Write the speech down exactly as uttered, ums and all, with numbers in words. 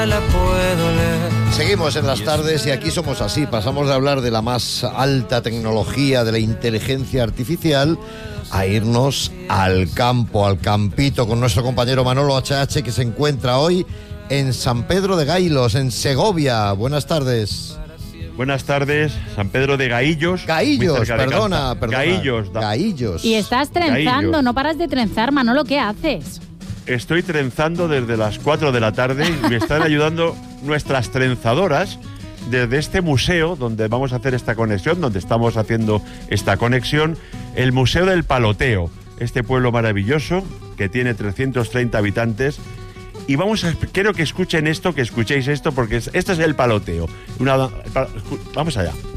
La puedo leer. Seguimos en las tardes y aquí somos así, pasamos de hablar de la más alta tecnología, de la inteligencia artificial, a irnos al campo, al campito, con nuestro compañero Manolo H H, que se encuentra hoy en San Pedro de Gailos, en Segovia. Buenas tardes. Buenas tardes, San Pedro de Gaillos. Gaillos, perdona, perdona. Gaillos. Da. Gaillos. Y estás trenzando, Gaillos. No paras de trenzar, Manolo, ¿qué haces? Estoy trenzando desde las cuatro de la tarde y me están ayudando nuestras trenzadoras desde este museo donde vamos a hacer esta conexión, donde estamos haciendo esta conexión, el Museo del Paloteo, este pueblo maravilloso que tiene trescientos treinta habitantes. Y vamos a, quiero que escuchen esto, que escuchéis esto, porque es, este es el paloteo. Una, vamos allá.